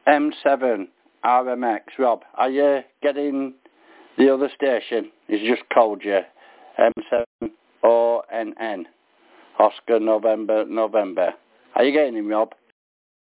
M7 RMX. Rob, are you getting the other station? He's just called you. M7 ONN. Oscar November November. Are you getting him, Rob?